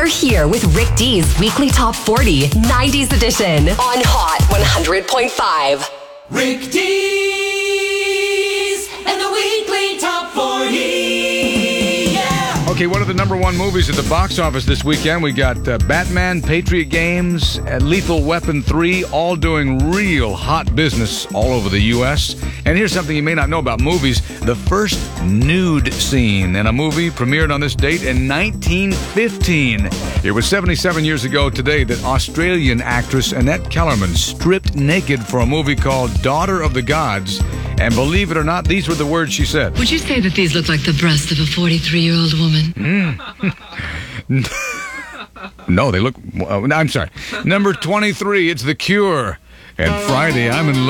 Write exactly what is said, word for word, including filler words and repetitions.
You're here with Rick D's Weekly Top forty, nineties edition on Hot one hundred point five. Rick D's and the Weekly Top forty. Yeah. Okay, what are the number one movies at the box office this weekend? We got uh, Batman, Patriot Games, and Lethal Weapon three, all doing real hot business all over the U S. And here's something you may not know about movies. The first nude scene in a movie premiered on this date in nineteen fifteen. It was seventy-seven years ago today that Australian actress Annette Kellerman stripped naked for a movie called Daughter of the Gods. And believe it or not, these were the words she said. Would you say that these look like the breasts of a forty-three-year-old woman? Mm. No, they look... Uh, I'm sorry. Number twenty-three, it's The Cure. And Friday, I'm in love.